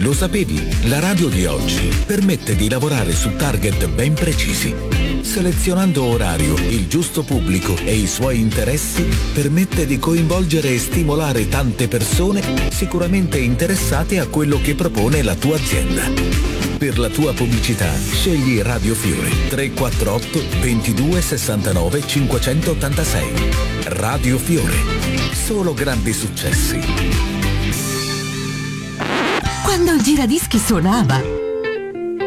Lo sapevi? La radio di oggi permette di lavorare su target ben precisi. Selezionando orario, il giusto pubblico e i suoi interessi, permette di coinvolgere e stimolare tante persone sicuramente interessate a quello che propone la tua azienda. Per la tua pubblicità, scegli Radio Fiore 348 22 69 586. Radio Fiore. Solo grandi successi. Quando il giradischi suonava,